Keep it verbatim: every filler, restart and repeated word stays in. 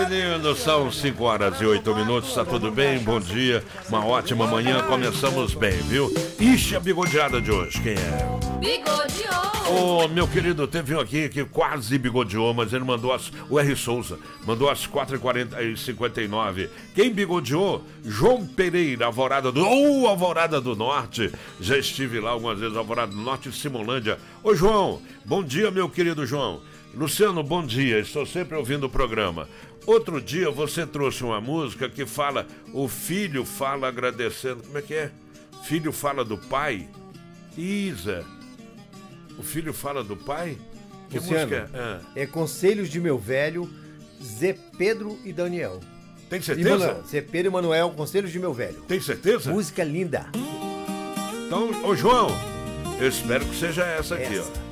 menino, são cinco horas e oito minutos, tá tudo bem? Bom dia, uma ótima manhã, começamos bem, viu? Ixi, a bigodeada de hoje, quem é? Bigodeou! Ô, meu querido, teve um aqui que quase bigodeou, mas ele mandou as... O R. Souza mandou às quatro e cinquenta e nove. Quem bigodeou? João Pereira, Alvorada do... Ô, Alvorada do Norte. Já estive lá algumas vezes, Alvorada do Norte e Simolândia. Ô, João, bom dia, meu querido João. Luciano, bom dia, estou sempre ouvindo o programa. Outro dia você trouxe uma música que fala, o filho fala agradecendo, como é que é? Filho fala do pai? Isa, o filho fala do pai? Que Luciano, música é? Ah. É Conselhos de Meu Velho, Zé Pedro e Daniel. Tem certeza? Manuel, Zé Pedro e Manuel, Conselhos de Meu Velho. Tem certeza? Música linda. Então, ô João, eu espero que seja essa aqui, essa. ó.